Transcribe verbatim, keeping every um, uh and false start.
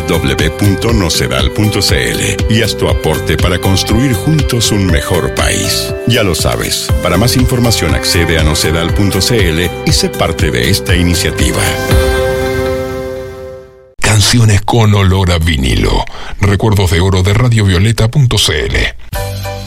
w punto nocedal punto c l y haz tu aporte para construir juntos un mejor país. Ya lo sabes, para más información accede a nocedal punto c l y sé parte de esta iniciativa. Canciones con olor a vinilo. Recuerdos de oro de radiovioleta punto c l.